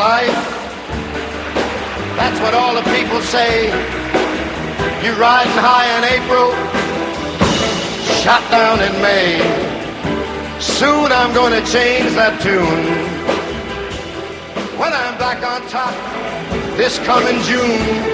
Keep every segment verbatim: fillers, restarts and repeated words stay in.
life. That's what all the people say. You riding high in April, shot down in May. Soon I'm gonna change that tune. When I'm back on top this coming June.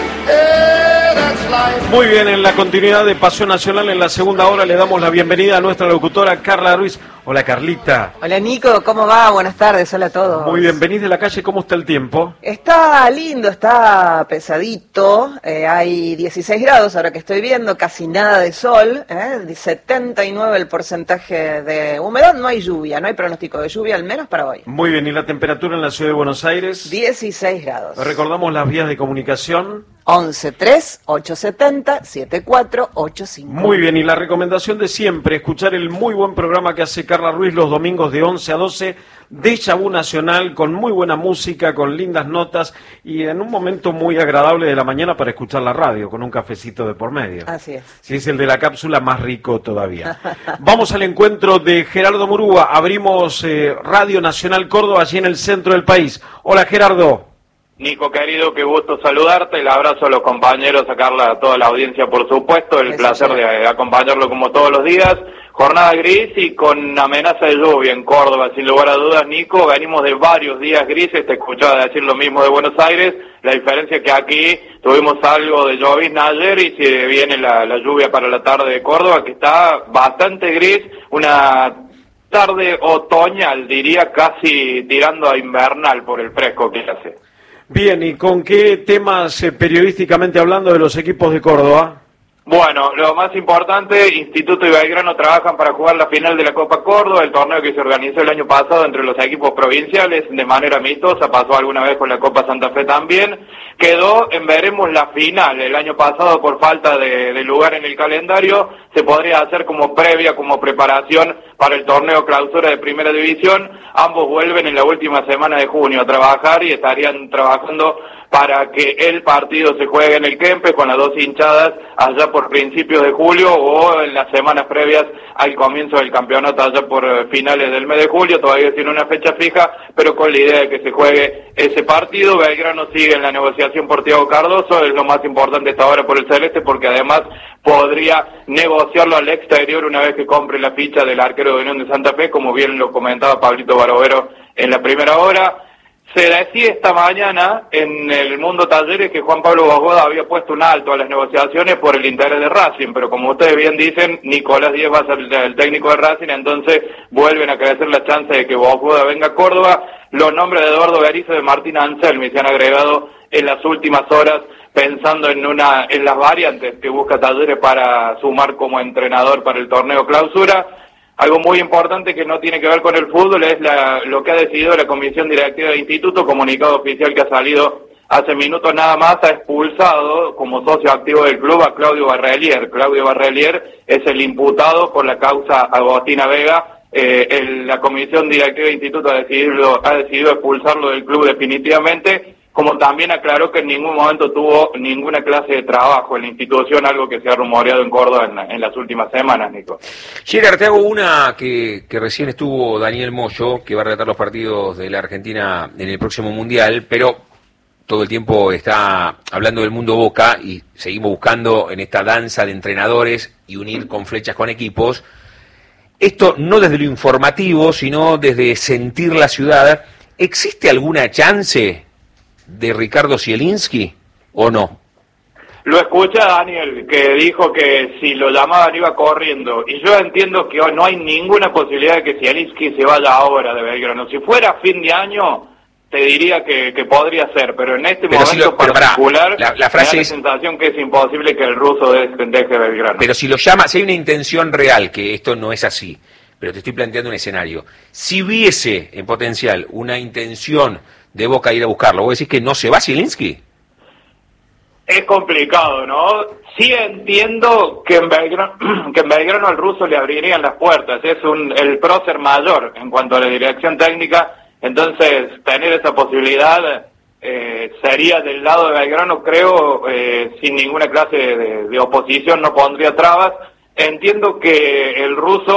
Yeah, that's life. Muy bien, en la continuidad de Pasión Nacional, en la segunda hora le damos la bienvenida a nuestra locutora Carla Ruiz. Hola, Carlita. Hola, Nico, ¿cómo va? Buenas tardes, hola a todos. Muy bien, venís de la calle, ¿cómo está el tiempo? Está lindo, está pesadito, eh, hay dieciséis grados ahora que estoy viendo, casi nada de sol, eh, setenta y nueve el porcentaje de humedad, no hay lluvia, no hay pronóstico de lluvia, al menos para hoy. Muy bien, ¿y la temperatura en la ciudad de Buenos Aires? dieciséis grados. Recordamos las vías de comunicación. once tres ochocientos setenta setenta y cuatro ochenta y cinco. Muy bien, y la recomendación de siempre, escuchar el muy buen programa que hace Carla Ruiz los domingos de once a doce, Déjà Vu Nacional, con muy buena música, con lindas notas y en un momento muy agradable de la mañana para escuchar la radio, con un cafecito de por medio. Así es. Si es el de la cápsula, más rico todavía. Vamos al encuentro de Gerardo Murúa, abrimos eh, Radio Nacional Córdoba, allí en el centro del país. Hola, Gerardo. Nico, querido, qué gusto saludarte, el abrazo a los compañeros, a Carla, a toda la audiencia, por supuesto, el Eso placer sí. de acompañarlo como todos los días. Jornada gris y con amenaza de lluvia en Córdoba, sin lugar a dudas, Nico, venimos de varios días grises, te escuchaba decir lo mismo de Buenos Aires, la diferencia es que aquí tuvimos algo de llovizna ayer y se viene la, la lluvia para la tarde de Córdoba, que está bastante gris, una tarde otoñal, diría, casi tirando a invernal por el fresco que hace. Bien, ¿y con qué temas eh, periodísticamente hablando de los equipos de Córdoba? Bueno, lo más importante, Instituto y Belgrano trabajan para jugar la final de la Copa Córdoba, el torneo que se organizó el año pasado entre los equipos provinciales de manera amistosa, pasó alguna vez con la Copa Santa Fe también, quedó en veremos la final, el año pasado por falta de, de lugar en el calendario, se podría hacer como previa, como preparación para el torneo clausura de Primera División, ambos vuelven en la última semana de junio a trabajar y estarían trabajando para que el partido se juegue en el Kempes con las dos hinchadas allá por principios de julio o en las semanas previas al comienzo del campeonato allá por finales del mes de julio, todavía tiene una fecha fija, pero con la idea de que se juegue ese partido. Belgrano sigue en la negociación por Thiago Cardoso, es lo más importante hasta ahora por el Celeste, porque además podría negociarlo al exterior una vez que compre la ficha del arquero de Unión de Santa Fe, como bien lo comentaba Pablito Barovero en la primera hora. Se decía esta mañana en el Mundo Talleres que Juan Pablo Bogoda había puesto un alto a las negociaciones por el interés de Racing, pero como ustedes bien dicen, Nicolás Díez va a ser el técnico de Racing, entonces vuelven a crecer la chance de que Bogoda venga a Córdoba. Los nombres de Eduardo Berizzo y de Martín Anselmi se han agregado en las últimas horas pensando en una en las variantes que busca Talleres para sumar como entrenador para el torneo clausura. Algo muy importante que no tiene que ver con el fútbol es la, lo que ha decidido la Comisión Directiva del Instituto, comunicado oficial que ha salido hace minutos nada más, ha expulsado como socio activo del club a Claudio Barrelier. Claudio Barrelier es el imputado por la causa Agostina Vega. Eh, el, la Comisión Directiva del Instituto ha decidido, ha decidido expulsarlo del club definitivamente, como también aclaró que en ningún momento tuvo ninguna clase de trabajo en la institución, algo que se ha rumoreado en Córdoba en, en las últimas semanas, Nico. Gerard, te hago una que, que recién estuvo Daniel Moyo, que va a relatar los partidos de la Argentina en el próximo Mundial, pero todo el tiempo está hablando del mundo Boca y seguimos buscando en esta danza de entrenadores y unir con flechas con equipos. Esto no desde lo informativo, sino desde sentir la ciudad. ¿Existe alguna chance de Ricardo Zielinski o no? Lo escucha Daniel, que dijo que si lo llamaban iba corriendo, y yo entiendo que no hay ninguna posibilidad de que Zielinski se vaya ahora de Belgrano. Si fuera fin de año, te diría que, que podría ser, pero en este pero momento si lo, pero particular, pará, la, la frase me da es, la sensación que es imposible que el ruso deje de Belgrano. Pero si lo llama, si hay una intención real, que esto no es así, pero te estoy planteando un escenario, si hubiese en potencial una intención de Boca ir a buscarlo, ¿vos decís que no se va Zielinski? Es complicado, ¿no? Sí entiendo que en Belgrano, que en Belgrano al ruso le abrirían las puertas, es un el prócer mayor en cuanto a la dirección técnica, entonces tener esa posibilidad eh, sería del lado de Belgrano, creo, eh, sin ninguna clase de, de oposición, no pondría trabas. Entiendo que el ruso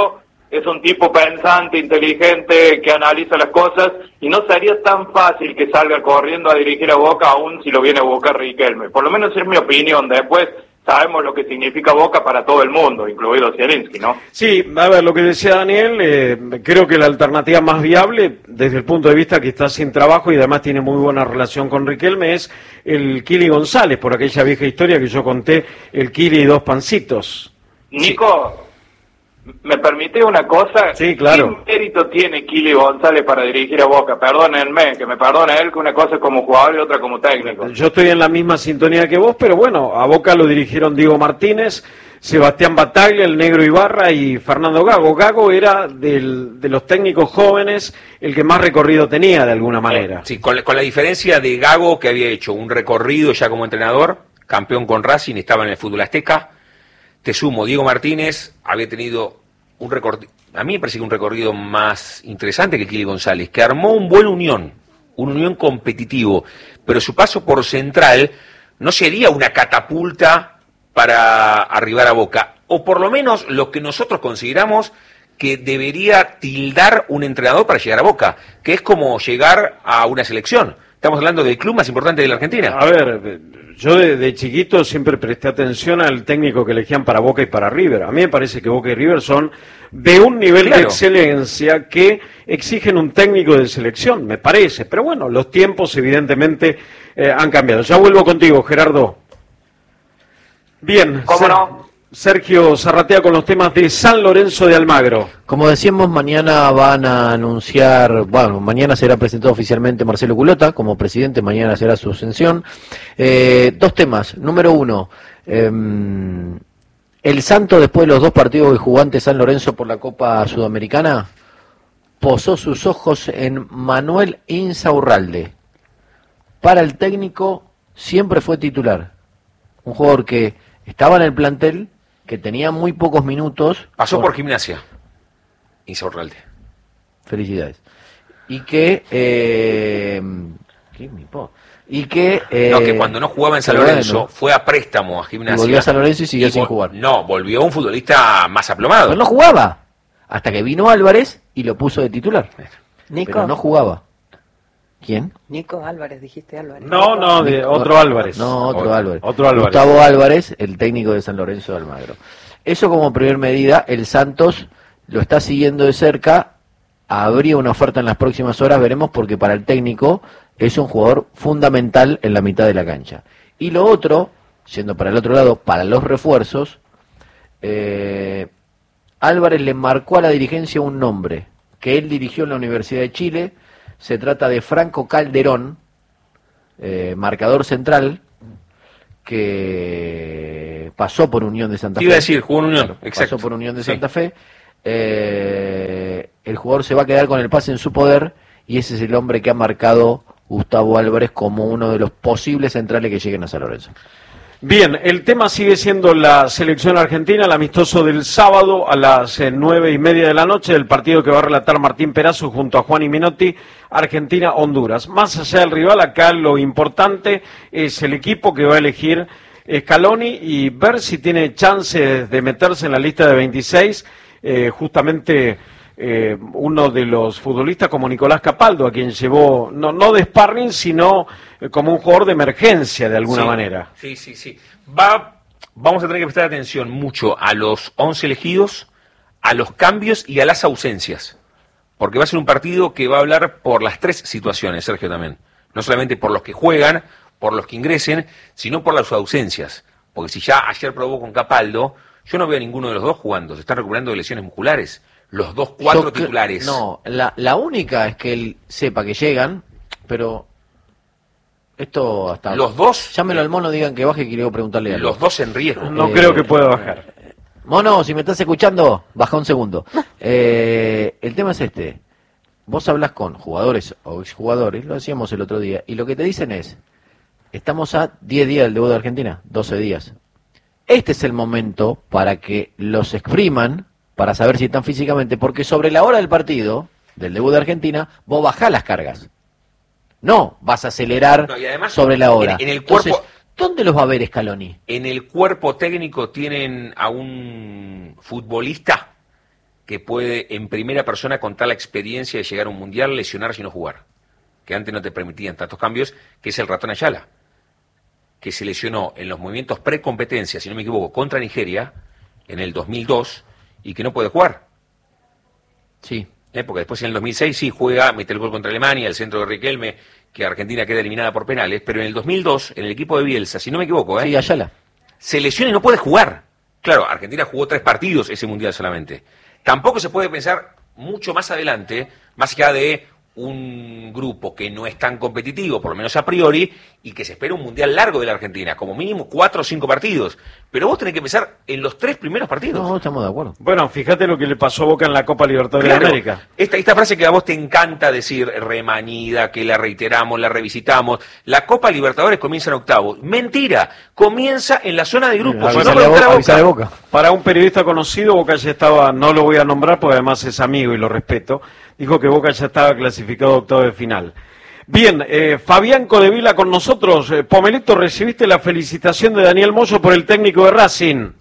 es un tipo pensante, inteligente, que analiza las cosas, y no sería tan fácil que salga corriendo a dirigir a Boca aún si lo viene a Boca Riquelme. Por lo menos es mi opinión. Después sabemos lo que significa Boca para todo el mundo, incluido Zielinski, ¿no? Sí, a ver, lo que decía Daniel, eh, creo que la alternativa más viable, desde el punto de vista que está sin trabajo y además tiene muy buena relación con Riquelme, es el Kili González, por aquella vieja historia que yo conté, el Kili y dos pancitos. Nico, sí. ¿Me permite una cosa? Sí, claro. ¿Qué mérito tiene Kili González para dirigir a Boca? Perdónenme, que me perdone él, que una cosa es como jugador y otra como técnico. Yo estoy en la misma sintonía que vos, pero bueno, a Boca lo dirigieron Diego Martínez, Sebastián Bataglia, el Negro Ibarra y Fernando Gago. Gago era del, de los técnicos jóvenes el que más recorrido tenía, de alguna manera. Sí, con, con la diferencia de Gago, que había hecho un recorrido ya como entrenador, campeón con Racing, estaba en el fútbol azteca. Te sumo, Diego Martínez había tenido un recorrido, a mí me parece que un recorrido más interesante que Kili González, que armó un buen Unión, un Unión competitivo, pero su paso por Central no sería una catapulta para arribar a Boca, o por lo menos lo que nosotros consideramos que debería tildar un entrenador para llegar a Boca, que es como llegar a una selección. Estamos hablando del club más importante de la Argentina. A ver, yo de, de chiquito siempre presté atención al técnico que elegían para Boca y para River. A mí me parece que Boca y River son de un nivel claro. de excelencia que exigen un técnico de selección, me parece. Pero bueno, los tiempos evidentemente eh, han cambiado. Ya vuelvo contigo, Gerardo. Bien. ¿Cómo Ser, no? Sergio Zarratea con los temas de San Lorenzo de Almagro. Como decíamos, mañana van a anunciar, bueno, mañana será presentado oficialmente Marcelo Culota como presidente, mañana será su ascensión. Eh, dos temas. Número uno, eh, el Santo, después de los dos partidos que jugó ante San Lorenzo por la Copa Sudamericana, posó sus ojos en Manuel Insaurralde. Para el técnico siempre fue titular. Un jugador que estaba en el plantel, que tenía muy pocos minutos. Pasó por, por Gimnasia, Insaurralde. Felicidades. Y que... Eh, ¿qué me po? Y que... Eh, no, que cuando no jugaba en San Lorenzo, bueno, fue a préstamo a Gimnasia. Y volvió a San Lorenzo y siguió y sin jugar. No, volvió un futbolista más aplomado. Pero no jugaba. Hasta que vino Álvarez y lo puso de titular. Nico. Pero no jugaba. ¿Quién? Nico Álvarez, dijiste Álvarez. No, no, de otro Álvarez. No, otro, otro Álvarez. Otro Álvarez. Gustavo Álvarez, el técnico de San Lorenzo de Almagro. Eso como primer medida, el Santos lo está siguiendo de cerca. Habría una oferta en las próximas horas, veremos, porque para el técnico es un jugador fundamental en la mitad de la cancha. Y lo otro, yendo para el otro lado, para los refuerzos, eh, Álvarez le marcó a la dirigencia un nombre que él dirigió en la Universidad de Chile. Se trata de Franco Calderón, eh, marcador central, que pasó por Unión de Santa Fe. Iba a decir, jugó en Unión, claro, exacto. Pasó por Unión de Santa sí. Fe. Eh, el jugador se va a quedar con el pase en su poder y ese es el hombre que ha marcado Gustavo Álvarez como uno de los posibles centrales que lleguen a San Lorenzo. Bien, el tema sigue siendo la selección argentina, el amistoso del sábado a las eh, nueve y media de la noche, el partido que va a relatar Martín Perazo junto a Juan y Minotti, Argentina-Honduras. Más allá del rival, acá lo importante es el equipo que va a elegir Scaloni y ver si tiene chances de meterse en la lista de veintiséis, eh, justamente... Eh, uno de los futbolistas como Nicolás Capaldo, a quien llevó, no, no de sparring, sino eh, como un jugador de emergencia de alguna sí, manera. Sí, sí, sí. Va, vamos a tener que prestar atención mucho a los once elegidos, a los cambios y a las ausencias. Porque va a ser un partido que va a hablar por las tres situaciones, Sergio, también. No solamente por los que juegan, por los que ingresen, sino por las ausencias. Porque si ya ayer probó con Capaldo, yo no veo a ninguno de los dos jugando, se están recuperando de lesiones musculares. Los dos cuatro Yo, titulares. No, la, la única es que él sepa que llegan, pero esto hasta... Los dos... Llámelo eh, al mono, digan que baje, que quiero preguntarle algo. Los dos en riesgo. No eh, creo que pueda bajar. Mono, si me estás escuchando, baja un segundo. Eh, el tema es este. Vos hablas con jugadores o exjugadores, lo decíamos el otro día, y lo que te dicen es, estamos a diez días del debut de Argentina, doce días. Este es el momento para que los expriman, para saber si están físicamente, porque sobre la hora del partido, del debut de Argentina, vos bajás las cargas. No vas a acelerar no, además, sobre la hora. En, en el cuerpo, Entonces, ¿dónde los va a ver Scaloni? En el cuerpo técnico tienen a un futbolista que puede en primera persona contar la experiencia de llegar a un mundial, lesionarse y no jugar, que antes no te permitían tantos cambios, que es el ratón Ayala, que se lesionó en los movimientos pre-competencia, si no me equivoco, contra Nigeria en el dos mil dos y que no puede jugar. Sí. Eh, porque después en el dos mil seis sí juega, mete el gol contra Alemania, el centro de Riquelme, que Argentina queda eliminada por penales, pero en el dos mil dos, en el equipo de Bielsa, si no me equivoco, ¿eh? Sí, Ayala. Se lesiona y no puede jugar. Claro, Argentina jugó tres partidos ese mundial solamente. Tampoco se puede pensar mucho más adelante, más allá de un grupo que no es tan competitivo, por lo menos a priori, y que se espera un mundial largo de la Argentina, como mínimo cuatro o cinco partidos. Pero vos tenés que pensar en los tres primeros partidos. No, estamos de acuerdo. Bueno, fíjate lo que le pasó a Boca en la Copa Libertadores Claro, de América. Esta, esta frase que a vos te encanta decir, remanida, que la reiteramos, la revisitamos. La Copa Libertadores comienza en octavos. Mentira, comienza en la zona de grupos. Avisale No a puede Boca, entrar a avisale a Boca. Boca. Para un periodista conocido, Boca ya estaba, no lo voy a nombrar porque además es amigo y lo respeto, dijo que Boca ya estaba clasificado a octavo de final. Bien, eh, Fabián Codevila con nosotros. Eh, Pomelito, ¿recibiste la felicitación de Daniel Moyo por el técnico de Racing?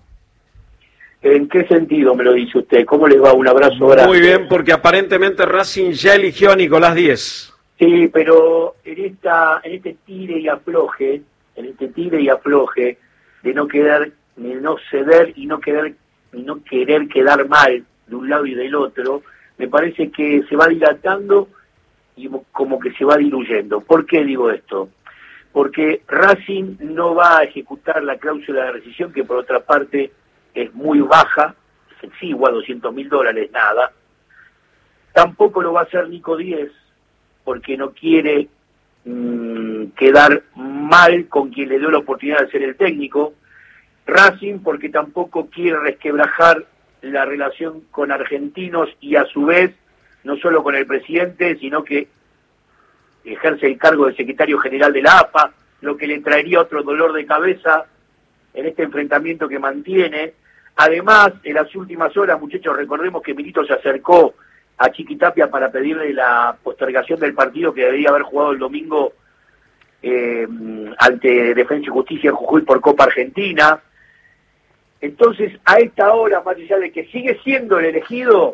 ¿En qué sentido me lo dice usted? ¿Cómo les va? Un abrazo grande. Muy bien, porque aparentemente Racing ya eligió a Nicolás Díez. Sí, pero en esta, en este tire y afloje, en este tire y afloje de no quedar, de no ceder y no querer, y no querer quedar mal de un lado y del otro, me parece que se va dilatando y como que se va diluyendo. ¿Por qué digo esto? Porque Racing no va a ejecutar la cláusula de rescisión, que por otra parte es muy baja, exigua, doscientos mil dólares, nada. Tampoco lo va a hacer Nico Díez, porque no quiere mmm, quedar mal con quien le dio la oportunidad de ser el técnico. Racing, porque tampoco quiere resquebrajar la relación con Argentinos y a su vez no solo con el presidente, sino que ejerce el cargo de secretario general de la A F A, lo que le traería otro dolor de cabeza en este enfrentamiento que mantiene. Además, en las últimas horas, muchachos, recordemos que Milito se acercó a Chiquitapia para pedirle la postergación del partido que debería haber jugado el domingo eh, ante Defensa y Justicia en Jujuy por Copa Argentina. Entonces, a esta hora, más allá de que sigue siendo el elegido,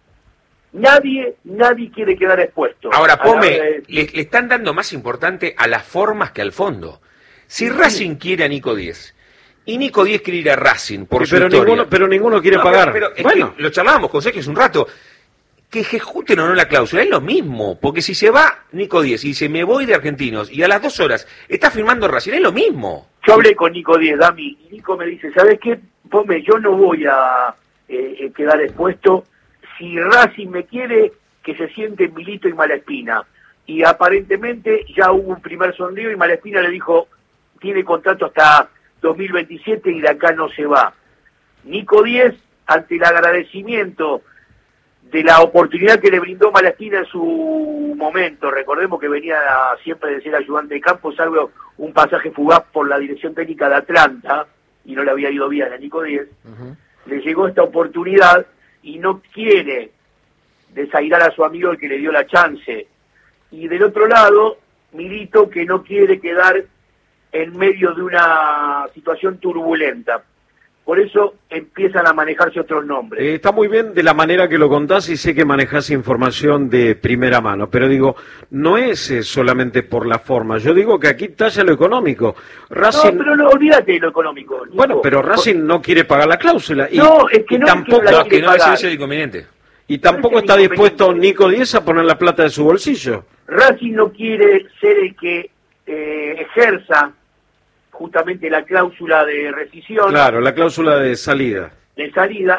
Nadie, nadie quiere quedar expuesto. Ahora, Pome, de... le, le están dando más importante a las formas que al fondo. Si Racing quiere a Nico Díez, y Nico Díez quiere ir a Racing por Sí, su pero historia. ninguno, pero ninguno quiere No, pagar. Pero, pero bueno, es que lo charlábamos con Sergio hace un rato. Que ejecuten o no la cláusula, es lo mismo. Porque si se va Nico Díez y dice, me voy de Argentinos, y a las dos horas está firmando Racing, es lo mismo. Yo hablé con Nico Díez, Dami, y Nico me dice, ¿sabes qué? Pome, yo no voy a eh, quedar expuesto. Si Racing me quiere, que se siente Milito y Malespina. Y aparentemente ya hubo un primer sondeo y Malespina le dijo, tiene contrato hasta dos mil veintisiete y de acá no se va. Nico Díez, ante el agradecimiento de la oportunidad que le brindó Malespina en su momento, recordemos que venía siempre de ser ayudante de campo, salvo un pasaje fugaz por la dirección técnica de Atlanta, y no le había ido bien a Nico Díez, uh-huh. Le llegó esta oportunidad y no quiere desairar a su amigo el que le dio la chance. Y del otro lado, Milito, que no quiere quedar en medio de una situación turbulenta. Por eso empiezan a manejarse otros nombres. Eh, está muy bien de la manera que lo contás y sé que manejás información de primera mano, pero digo, no es eh, solamente por la forma. Yo digo que aquí talla lo económico. Racing... No, pero no, olvídate de lo económico. Nico. Bueno, pero Racing no quiere pagar la cláusula. Y, no, es que no, tampoco, es que no, no, que no ese es el inconveniente. Y tampoco está dispuesto Nico Díez a poner la plata de su bolsillo. Racing no quiere ser el que eh, ejerza justamente la cláusula de rescisión. Claro, la cláusula de salida. De salida.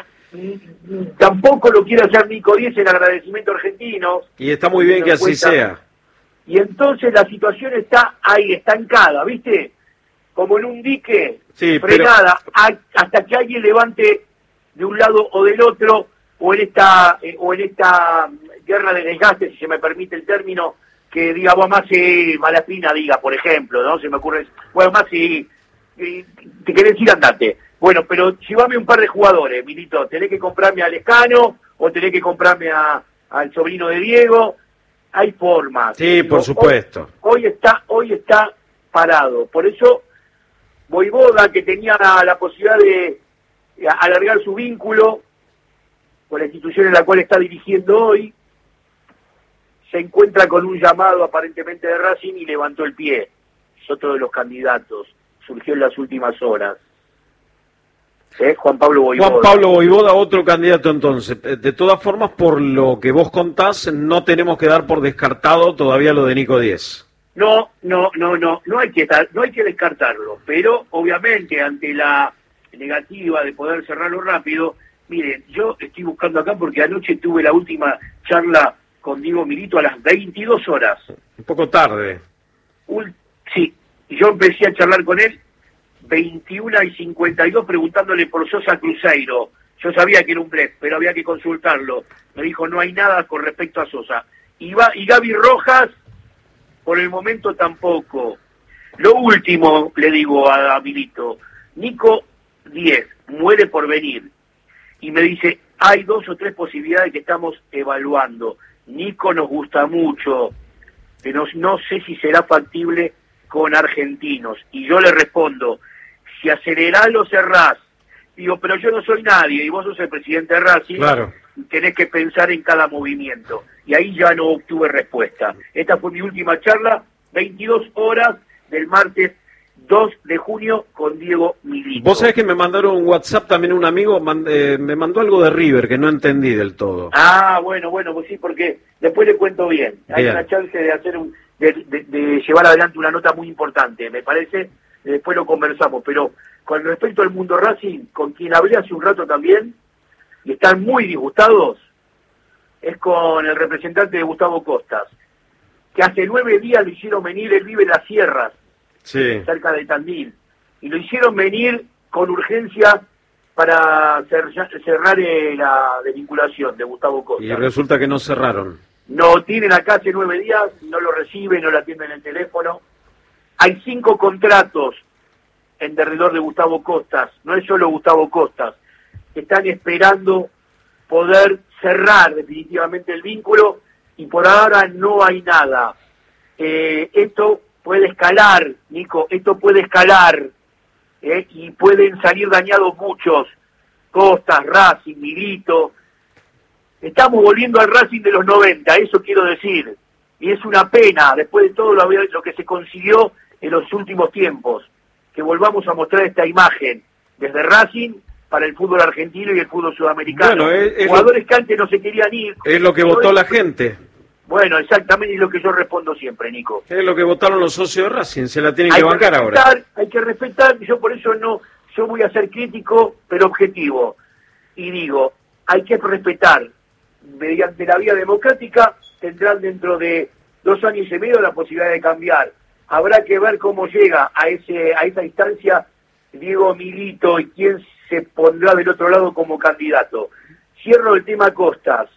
Tampoco lo quiere hacer Nico Díez en agradecimiento argentino. Y está muy bien que así sea. Y entonces la situación está ahí, estancada, ¿viste? Como en un dique, sí, frenada, pero... hasta que alguien levante de un lado o del otro, o en esta eh, o en esta guerra de desgaste, si se me permite el término, que diga, vos más si Malespina diga, por ejemplo, ¿no? Se me ocurre, bueno, más si eh, te querés ir andate. Bueno, pero llévame un par de jugadores, Milito, tenés que comprarme a Lescano, o tenés que comprarme a, al sobrino de Diego, hay formas. Sí, Digo, por supuesto. Hoy, hoy está, hoy está parado, por eso Voivoda, que tenía la posibilidad de alargar su vínculo, con la institución en la cual está dirigiendo hoy, se encuentra con un llamado aparentemente de Racing y levantó el pie. Es otro de los candidatos, surgió en las últimas horas. ¿Eh? Juan Pablo Voivoda. Juan Pablo Voivoda, otro candidato entonces. De todas formas, por lo que vos contás, no tenemos que dar por descartado todavía lo de Nico Diez. No, no, no, no, no hay que no hay que descartarlo, pero obviamente ante la negativa de poder cerrarlo rápido, miren, yo estoy buscando acá porque anoche tuve la última charla con Diego Milito a las veintidós horas. Un poco tarde. Un, sí, yo empecé a charlar con él veintiuna y cincuenta y dos preguntándole por Sosa Cruzeiro. Yo sabía que era un blef, pero había que consultarlo. Me dijo, no hay nada con respecto a Sosa. Y, va, y Gaby Rojas, por el momento tampoco. Lo último, le digo a Milito, Nico Diez muere por venir. Y me dice, hay dos o tres posibilidades que estamos evaluando. Nico nos gusta mucho, pero no sé si será factible con argentinos. Y yo le respondo, si acelerás lo cerrás. Digo, pero yo no soy nadie y vos sos el presidente de Racing. Claro. Y tenés que pensar en cada movimiento. Y ahí ya no obtuve respuesta. Esta fue mi última charla, veintidós horas del martes dos de junio con Diego Milito. Vos sabés que me mandaron un WhatsApp también un amigo, man, eh, me mandó algo de River que no entendí del todo. Ah, bueno, bueno, pues sí, porque después le cuento bien. Hay bien. Una chance de hacer un, de, de, de llevar adelante una nota muy importante, me parece. Después lo conversamos, pero con respecto al mundo Racing, con quien hablé hace un rato también, y están muy disgustados, es con el representante de Gustavo Costas, que hace nueve días lo hicieron venir, él vive en las sierras, sí, cerca de Tandil, y lo hicieron venir con urgencia para cerrar la desvinculación de Gustavo Costas. Y resulta que no cerraron. No tienen acá hace nueve días, no lo reciben, no lo atienden en el teléfono. Hay cinco contratos en derredor de Gustavo Costas, no es solo Gustavo Costas, que están esperando poder cerrar definitivamente el vínculo y por ahora no hay nada. Eh, esto puede escalar, Nico, esto puede escalar eh, y pueden salir dañados muchos, Costas, Racing, Milito. Estamos volviendo al Racing de los noventa, eso quiero decir, y es una pena, después de todo lo, lo que se consiguió en los últimos tiempos, que volvamos a mostrar esta imagen desde Racing para el fútbol argentino y el fútbol sudamericano. Bueno, es, es jugadores lo, que antes no se querían ir. Es lo que votó la gente. Bueno, exactamente, es lo que yo respondo siempre, Nico. Es lo que votaron los socios de Racing, se la tienen hay que bancar que respetar, ahora. Hay que respetar, yo por eso no, yo voy a ser crítico, pero objetivo. Y digo, hay que respetar, mediante la vía democrática, tendrán dentro de dos años y medio la posibilidad de cambiar. Habrá que ver cómo llega a ese a esa instancia Diego Milito y quién se pondrá del otro lado como candidato. Cierro el tema Costas.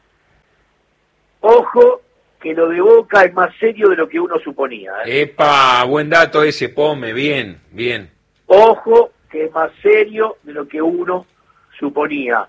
Ojo, que lo de Boca es más serio de lo que uno suponía. ¿eh? Epa, buen dato ese, Pome, bien, bien. Ojo, que es más serio de lo que uno suponía.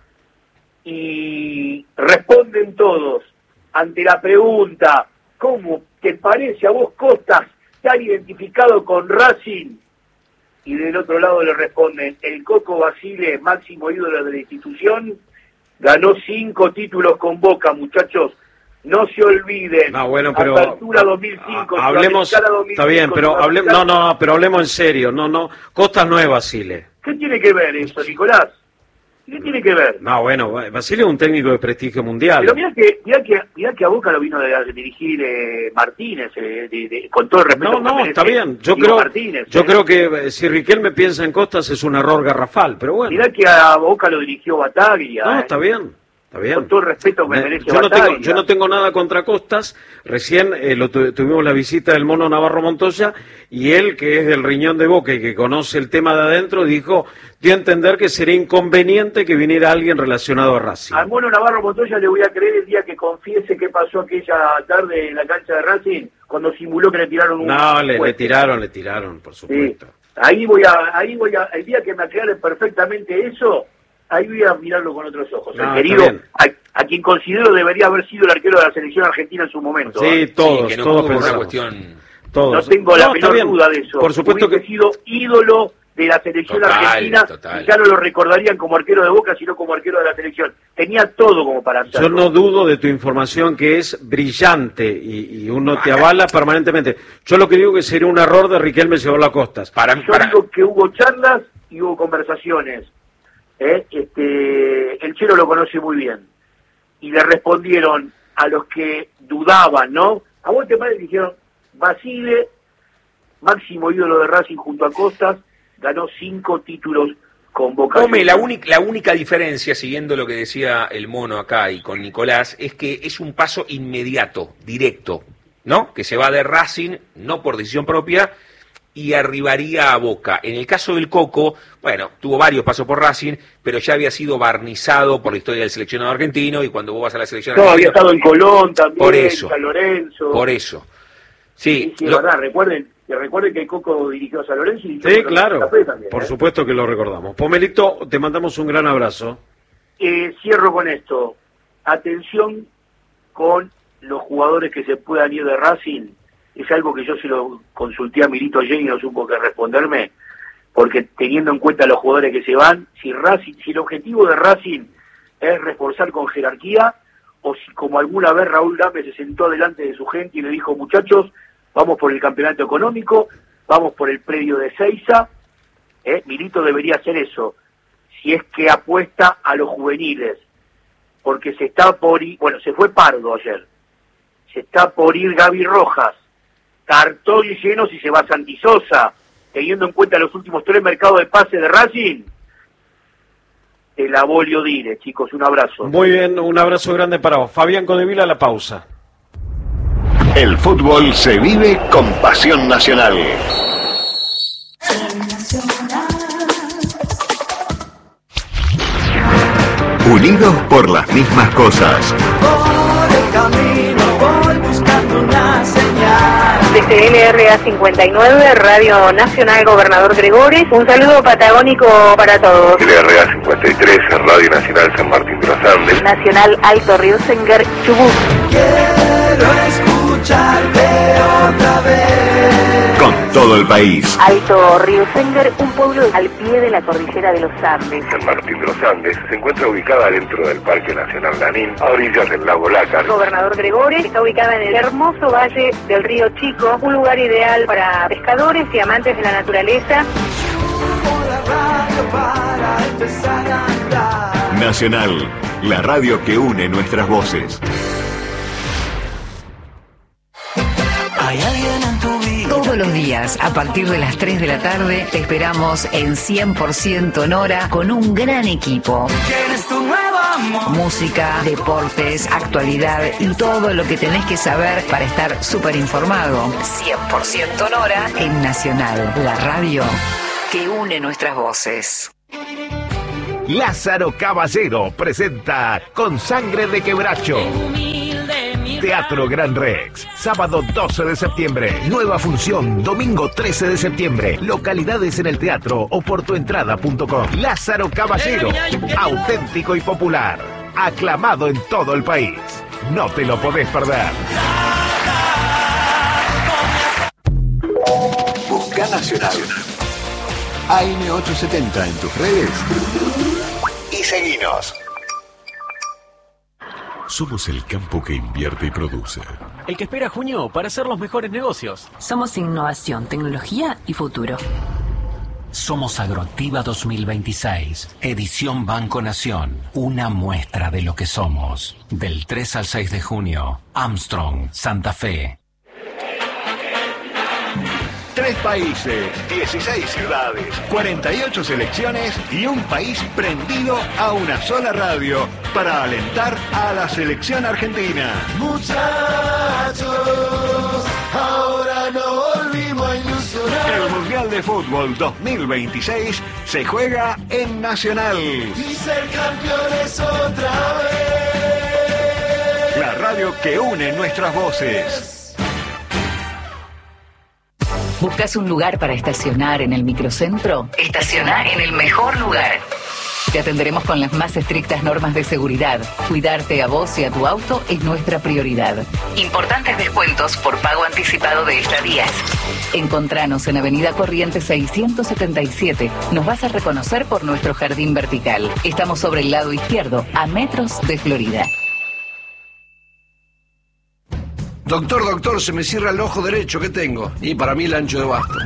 Y responden todos ante la pregunta, ¿cómo te parece a vos, Costas, estar identificado con Racing? Y del otro lado le responden, el Coco Basile, máximo ídolo de la institución, ganó cinco títulos con Boca, muchachos. No se olviden. No, bueno, pero Apertura dos mil cinco, hablemos, dos mil cinco, está bien, pero hablemos, no, no, pero hablemos en serio. No, no, Costas no es Basile. ¿Qué tiene que ver eso, Nicolás? ¿Qué tiene que ver? No, bueno, Basile es un técnico de prestigio mundial. Pero mirá que, mirá que, mirá que a Boca lo vino a dirigir eh, Martínez, eh, de, de, con todo el respeto. No, no, está bien. Yo Diego creo, Martínez, yo eh. creo que eh, si Riquelme piensa en Costas es un error garrafal, pero bueno. Mirá que a Boca lo dirigió Bataglia. No, eh. está bien. Está bien. Con todo el respeto que Me, merece yo, no Bataglia. tengo, yo no tengo nada contra Costas. Recién eh, lo tu, tuvimos la visita del Mono Navarro Montoya y él, que es del riñón de Boca y que conoce el tema de adentro, dijo, dio a entender que sería inconveniente que viniera alguien relacionado a Racing. Al Mono Navarro Montoya le voy a creer el día que confiese qué pasó aquella tarde en la cancha de Racing cuando simuló que le tiraron un... No, le, le puesto. tiraron, le tiraron, por supuesto. Sí. Ahí voy a, ahí voy a, el día que me aclaren perfectamente eso, ahí voy a mirarlo con otros ojos. No, el querido, a, a quien considero debería haber sido el arquero de la selección argentina en su momento. Sí, ¿eh? todos, sí, que no todos pudo por una pensamos. cuestión... Todos. No tengo la No, está menor bien. duda de eso. Por supuesto Hubiese que sido ídolo de la selección Total, argentina, total. y ya no lo recordarían como arquero de Boca, sino como arquero de la selección. Tenía todo como para hacerlo. Yo no dudo de tu información, que es brillante, y, y uno te avala permanentemente. Yo lo que digo que sería un error de Riquelme llevarlo a Costas. Para, Yo para... digo que hubo charlas y hubo conversaciones. ¿eh? Este, el Chelo lo conoce muy bien. Y le respondieron a los que dudaban, ¿no? A vos te parece que dijeron, Basile, máximo ídolo de Racing junto a Costas, ganó cinco títulos con Boca. Come, la única, la única diferencia, siguiendo lo que decía el Mono acá y con Nicolás, es que es un paso inmediato, directo, ¿no? Que se va de Racing, no por decisión propia, y arribaría a Boca. En el caso del Coco, bueno, tuvo varios pasos por Racing, pero ya había sido barnizado por la historia del seleccionado argentino, y cuando vos vas a la selección No, argentina... había estado en Colón también, Por eso, San Lorenzo. por eso. Sí, Sí, sí, lo- es verdad, recuerden, que recuerden que el Coco dirigió a San Lorenzo y dirigió Sí, a claro, Santa Fe también, por ¿eh? supuesto que lo recordamos. Pomelito, te mandamos un gran abrazo. Eh, cierro con esto. Atención con los jugadores que se puedan ir de Racing. Es algo que yo se lo consulté a Milito ayer y no supo qué responderme, porque teniendo en cuenta los jugadores que se van, si Racing, si el objetivo de Racing es reforzar con jerarquía, o si como alguna vez Raúl Gámez se sentó delante de su gente y le dijo, muchachos, vamos por el campeonato económico, vamos por el predio de Seiza, ¿eh? Milito debería hacer eso, si es que apuesta a los juveniles, porque se está por ir, bueno, se fue Pardo ayer, se está por ir Gaby Rojas, cartón lleno si se va Santisosa, teniendo en cuenta los últimos tres mercados de pase de Racing, el abolio dire, chicos, un abrazo. Muy bien, un abrazo grande para vos. Fabián Codevila, la pausa. El fútbol se vive con pasión nacional. Unidos por las mismas cosas. Por el camino voy buscando una señal. Desde L R A cincuenta y nueve, Radio Nacional Gobernador Gregores, un saludo patagónico para todos. L R A cincuenta y tres, Radio Nacional San Martín de los Andes. Nacional Alto Río Senger, Chubut. Quiero escucharte otra vez. Con todo el país. Alto Río Senger, un pueblo al pie de la cordillera de los Andes. San Martín de los Andes se encuentra ubicada dentro del Parque Nacional Lanín, a orillas del lago Lácar. Gobernador Gregores está ubicada en el hermoso valle del Río Chico, un lugar ideal para pescadores y amantes de la naturaleza. Subo la radio para empezar a andar. Nacional, la radio que une nuestras voces. Hay alguien en tu vida. Todos los días, a partir de las tres de la tarde, te esperamos en cien por ciento Nora con un gran equipo. ¿Quién es tu nuevo amor? Música, deportes, actualidad y todo lo que tenés que saber para estar súper informado. cien por ciento Nora en Nacional, la radio que une nuestras voces. Lázaro Caballero presenta Con Sangre de Quebracho. Teatro Gran Rex, sábado doce de septiembre, nueva función, domingo trece de septiembre, localidades en el teatro o por tuentrada punto com. Lázaro Caballero, auténtico y popular, aclamado en todo el país. No te lo podés perder. Busca Nacional. A M ochocientos setenta en tus redes y seguinos. Somos el campo que invierte y produce. El que espera junio para hacer los mejores negocios. Somos innovación, tecnología y futuro. Somos Agroactiva dos mil veintiséis, edición Banco Nación, una muestra de lo que somos. Del tres al seis de junio, Armstrong, Santa Fe. Tres países, dieciséis ciudades, cuarenta y ocho selecciones y un país prendido a una sola radio para alentar a la selección argentina. Muchachos, ahora no volvimos a ilusionar. El Mundial de Fútbol dos mil veintiséis se juega en Nacional. Y ser campeones otra vez. La radio que une nuestras voces. ¿Buscas un lugar para estacionar en el microcentro? Estaciona en el mejor lugar. Te atenderemos con las más estrictas normas de seguridad. Cuidarte a vos y a tu auto es nuestra prioridad. Importantes descuentos por pago anticipado de estadías. Encontranos en Avenida Corrientes seiscientos setenta y siete. Nos vas a reconocer por nuestro jardín vertical. Estamos sobre el lado izquierdo, a metros de Florida. Doctor, doctor, se me cierra el ojo derecho, ¿qué tengo? Y para mí el ancho de basto.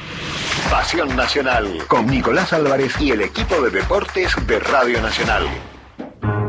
Pasión Nacional, con Nicolás Álvarez y el equipo de deportes de Radio Nacional.